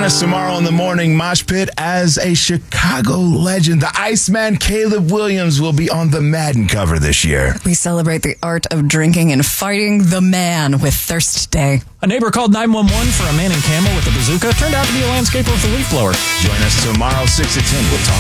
us tomorrow in the morning mosh pit as a Chicago legend. The Iceman Caleb Williams will be on the Madden cover this year. We celebrate the art of drinking and fighting the man with Thirst Day. A neighbor called 911 for a man in camo with a bazooka. Turned out to be a landscaper with a leaf blower. Join us tomorrow, 6 to 10. We'll talk